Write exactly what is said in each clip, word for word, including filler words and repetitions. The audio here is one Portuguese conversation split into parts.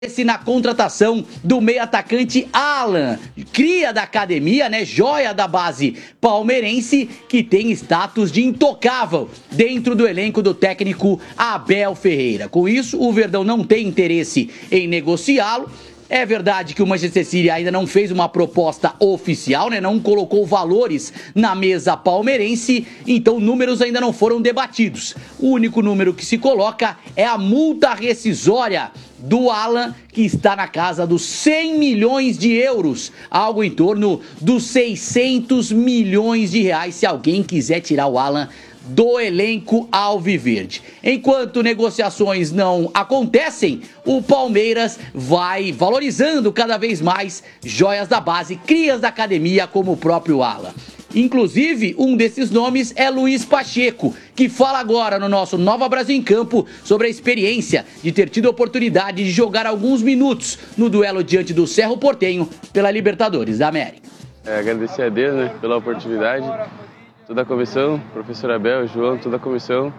Esse na contratação do meio atacante Alan, cria da academia, né, joia da base palmeirense, que tem status de intocável dentro do elenco do técnico Abel Ferreira. Com isso, o Verdão não tem interesse em negociá-lo. É verdade que o Manchester City ainda não fez uma proposta oficial, né? Não colocou valores na mesa palmeirense, então números ainda não foram debatidos. O único número que se coloca é a multa rescisória do Alan, que está na casa dos cem milhões de euros, algo em torno dos seiscentos milhões de reais, se alguém quiser tirar o Alan do elenco alviverde. Enquanto negociações não acontecem, o Palmeiras vai valorizando cada vez mais joias da base, crias da academia, como o próprio Alan. Inclusive, um desses nomes é Luiz Pacheco, que fala agora no nosso Nova Brasil em Campo sobre a experiência de ter tido a oportunidade de jogar alguns minutos no duelo diante do Cerro Porteño pela Libertadores da América. É, agradecer a Deus, né, pela oportunidade. Toda a comissão, professor Abel, João, toda a comissão.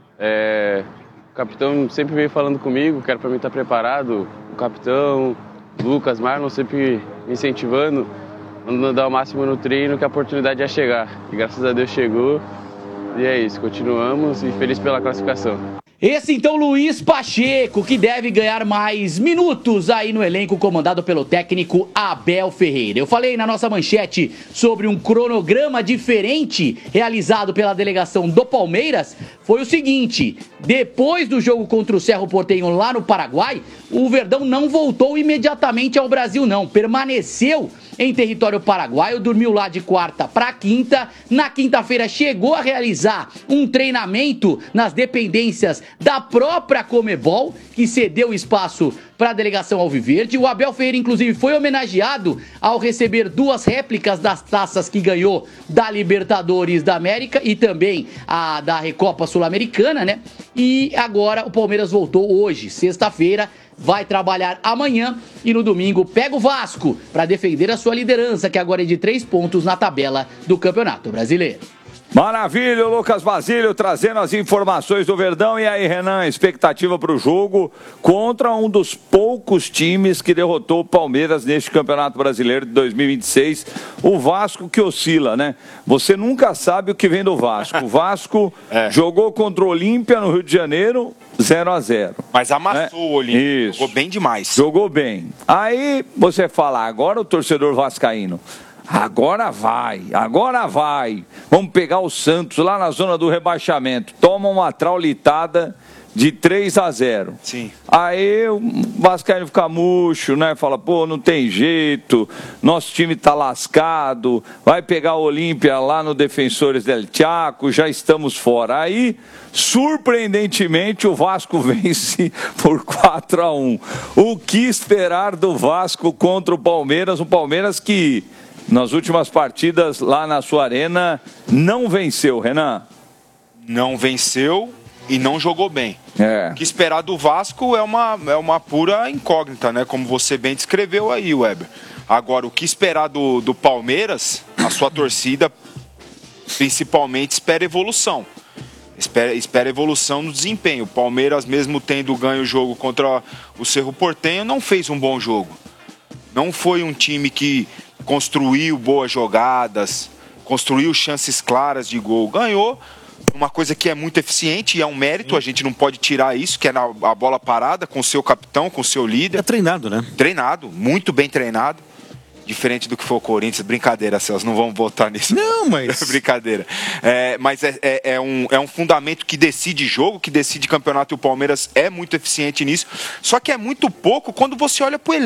É, o capitão sempre veio falando comigo, que era para mim estar preparado. O capitão, Lucas, Marlon, sempre me incentivando, mandando dar o máximo no treino, que a oportunidade ia chegar. E graças a Deus chegou. E é isso, continuamos e feliz pela classificação. Esse então Luiz Pacheco, que deve ganhar mais minutos aí no elenco comandado pelo técnico Abel Ferreira. Eu falei na nossa manchete sobre um cronograma diferente realizado pela delegação do Palmeiras. Foi o seguinte: depois do jogo contra o Cerro Porteño lá no Paraguai, o Verdão não voltou imediatamente ao Brasil não, permaneceu em território paraguaio, dormiu lá de quarta para quinta. Na quinta-feira chegou a realizar um treinamento nas dependências da própria Conmebol, que cedeu espaço para a delegação alviverde. O Abel Ferreira, inclusive, foi homenageado ao receber duas réplicas das taças que ganhou da Libertadores da América e também a da Recopa Sul-Americana, né? E agora o Palmeiras voltou hoje, sexta-feira, vai trabalhar amanhã e no domingo pega o Vasco para defender a sua liderança, que agora é de três pontos na tabela do Campeonato Brasileiro. Maravilha, o Lucas Basílio trazendo as informações do Verdão. E aí, Renan, expectativa para o jogo contra um dos poucos times que derrotou o Palmeiras neste Campeonato Brasileiro de dois mil e vinte e seis, o Vasco, que oscila, né? Você nunca sabe o que vem do Vasco. O Vasco é. jogou contra o Olímpia no Rio de Janeiro, zero a zero. Mas amassou é. o Olímpia, Isso. jogou bem demais. Jogou bem. Aí você fala, agora o torcedor vascaíno, agora vai, agora vai. Vamos pegar o Santos lá na zona do rebaixamento. Toma uma traulitada de três a zero. Sim. Aí o vascaíno fica murcho, né? Fala, pô, não tem jeito, nosso time tá lascado, vai pegar o Olímpia lá no Defensores del Chaco, já estamos fora. Aí, surpreendentemente, o Vasco vence por quatro a um. O que esperar do Vasco contra o Palmeiras? O Palmeiras que nas últimas partidas lá na sua arena não venceu, Renan? Não venceu e não jogou bem. É. O que esperar do Vasco é uma, é uma pura incógnita, né? Como você bem descreveu aí, Weber. Agora, o que esperar do, do Palmeiras, a sua torcida principalmente espera evolução. Espera, espera evolução no desempenho. O Palmeiras, mesmo tendo ganho o jogo contra o Cerro Porteño, não fez um bom jogo. Não foi um time que construiu boas jogadas, construiu chances claras de gol. Ganhou uma coisa que é muito eficiente e é um mérito, a gente não pode tirar isso, que é na, a bola parada com o seu capitão, com o seu líder. É treinado, né? Treinado, muito bem treinado. Diferente do que foi o Corinthians. Brincadeira, Celso, não vamos votar nisso. Não, mas... Brincadeira. É, mas é, é, é, um, é um fundamento que decide jogo, que decide campeonato, e o Palmeiras é muito eficiente nisso. Só que é muito pouco quando você olha pro elenco.